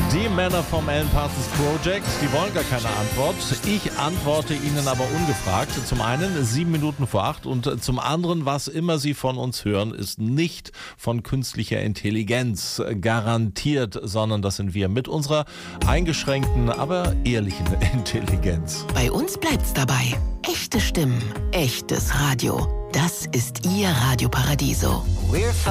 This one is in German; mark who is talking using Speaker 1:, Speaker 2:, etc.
Speaker 1: Die Männer vom Alan Parsons Project, die wollen gar keine Antwort. Ich antworte ihnen aber ungefragt. Zum einen 7 Minuten vor 8 und zum anderen, was immer sie von uns hören, ist nicht von künstlicher Intelligenz garantiert, sondern das sind wir mit unserer eingeschränkten, aber ehrlichen Intelligenz.
Speaker 2: Bei uns bleibt's dabei. Echte Stimmen, echtes Radio. Das ist Ihr Radio Paradiso.